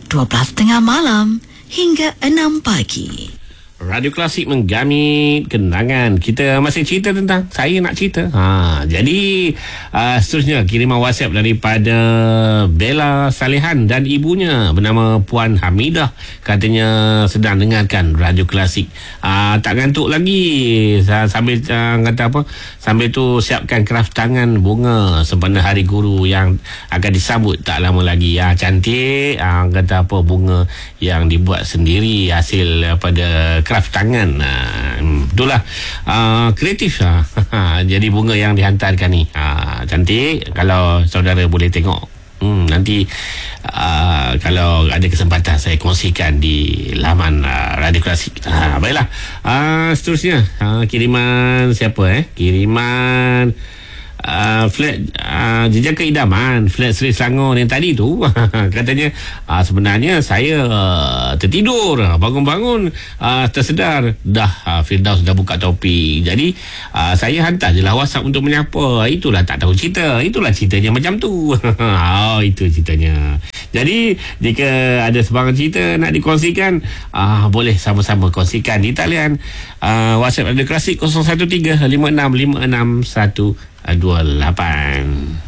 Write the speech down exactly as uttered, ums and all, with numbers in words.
dua belas tengah malam hingga enam pagi. Radio Klasik menggamit kenangan. Kita masih cerita tentang saya nak cerita. Ha, jadi uh, seterusnya kiriman WhatsApp daripada Bella Salehan dan ibunya bernama Puan Hamidah. Katanya sedang dengarkan Radio Klasik. Uh, tak ngantuk lagi. Sambil uh, kata apa? Sambil tu siapkan kraft tangan bunga sempena Hari Guru yang akan disambut tak lama lagi. Ya, cantik. Uh, kata apa? Bunga yang dibuat sendiri hasil pada kraft tangan. Uh, itulah uh, kreatif lah. Jadi bunga yang dihantarkan ni uh, cantik. Kalau saudara boleh tengok, hmm, nanti uh, kalau ada kesempatan saya kongsikan di laman uh, Radio Klasik. uh, Baiklah, uh, seterusnya uh, kiriman siapa eh kiriman Uh, flat uh, jejaka idaman flat Seri Selangor yang tadi tu. Katanya uh, sebenarnya saya uh, tertidur, bangun-bangun uh, tersedar dah uh, Firdaus dah buka topik. Jadi uh, saya hantar je lah WhatsApp untuk menyapa. Itulah tak tahu cerita. Itulah ceritanya macam tu. Oh, itu ceritanya. Jadi jika ada sebarang cerita nak dikongsikan, uh, boleh sama-sama kongsikan di talian uh, WhatsApp Radio Klasik kosong satu tiga lima enam lima enam satu dua lapan.